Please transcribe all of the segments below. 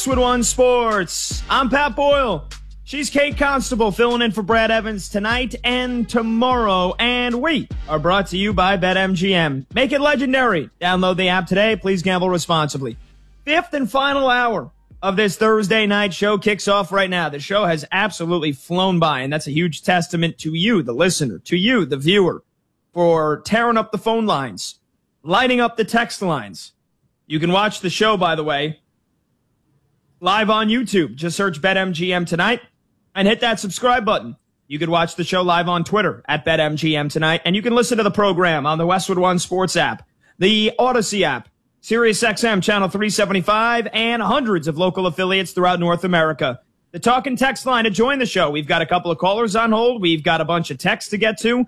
With One Sports. I'm Pat Boyle. She's Kate Constable filling in for Brad Evans tonight and tomorrow. And we are brought to you by BetMGM. Make it legendary. Download the app today. Please gamble responsibly. Fifth and final hour of this Thursday night show kicks off right now. The show has absolutely flown by, and that's a huge testament to you, the listener, to you, the viewer, for tearing up the phone lines, lighting up the text lines. You can watch the show, by the way, live on YouTube. Just search BetMGM tonight and hit that subscribe button. You can watch the show live on Twitter at BetMGM tonight, and you can listen to the program on the Westwood One Sports app, the Odyssey app, SiriusXM Channel 375, and hundreds of local affiliates throughout North America. The talk and text line to join the show. We've got a couple of callers on hold. We've got a bunch of texts to get to.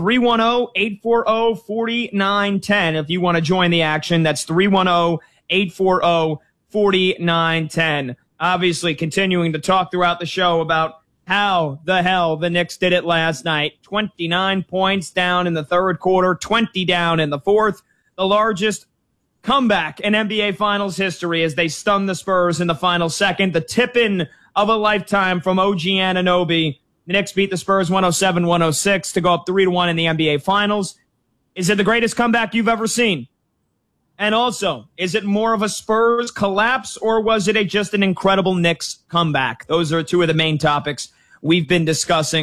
310-840-4910. If you want to join the action, that's 310-840-4910. Obviously, continuing to talk throughout the show about how the hell the Knicks did it last night. 29 points down in the third quarter, 20 down in the fourth. The largest comeback in NBA Finals history as they stunned the Spurs in the final second. The tip-in of a lifetime from OG Anunoby. The Knicks beat the Spurs 107-106 to go up 3-1 in the NBA Finals. Is it the greatest comeback you've ever seen? And also, is it more of a Spurs collapse, or was it just an incredible Knicks comeback? Those are two of the main topics we've been discussing